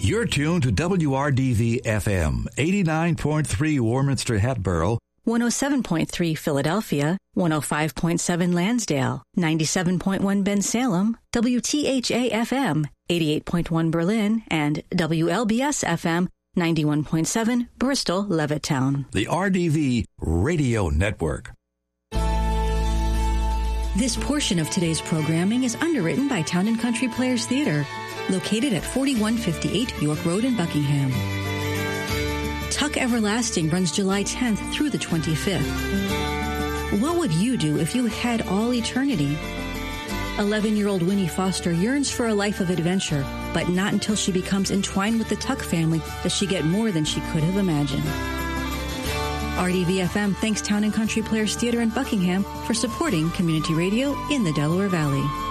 You're tuned to WRDV-FM, 89.3 Warminster Hatboro, 107.3 Philadelphia, 105.7 Lansdale, 97.1 Bensalem, WTHA-FM, 88.1 Berlin, and WLBS-FM, 91.7 Bristol, Levittown. the RDV Radio Network. This portion of today's programming is underwritten by Town & Country Players Theatre, located at 4158 York Road in Buckingham. Tuck Everlasting runs July 10th through the 25th. What would you do if you had all eternity? 11-year-old Winnie Foster yearns for a life of adventure, but not until she becomes entwined with the Tuck family does she get more than she could have imagined. RDV-FM thanks Town & Country Players Theatre in Buckingham for supporting community radio in the Delaware Valley.